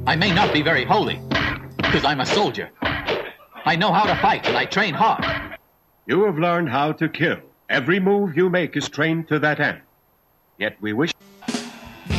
I may not be very holy, because I'm a soldier. I know how to fight, and I train hard. You have learned how to kill. Every move you make is trained to that end. Yet we wish...